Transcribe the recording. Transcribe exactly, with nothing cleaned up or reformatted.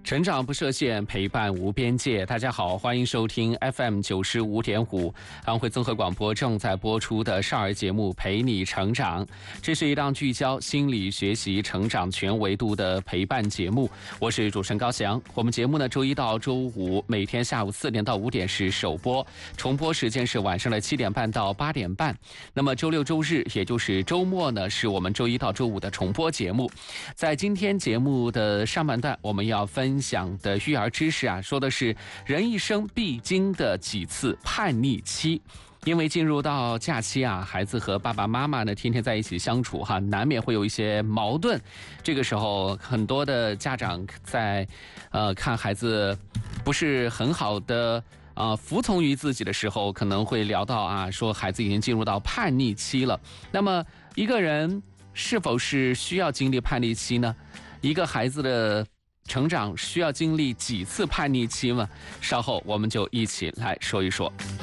成长不设限，陪伴无边界。大家好，欢迎收听 F M 九十五点五安徽综合广播正在播出的少儿节目《陪你成长》。这是一档聚焦心理学习、成长全维度的陪伴节目。我是主持人高翔。我们节目呢，周一到周五每天下午四点到五点是首播，重播时间是晚上的七点半到八点半。那么周六周日，也就是周末呢，是我们周一到周五的重播节目。在今天节目的上半段，我们要分分享的育儿知识啊，说的是人一生必经的几次叛逆期。因为进入到假期啊，孩子和爸爸妈妈呢天天在一起相处哈，难免会有一些矛盾。这个时候，很多的家长在呃看孩子不是很好的啊、呃、服从于自己的时候，可能会聊到啊，说孩子已经进入到叛逆期了。那么一个人是否是需要经历叛逆期呢？一个孩子的成长需要经历几次叛逆期吗？稍后我们就一起来说一说。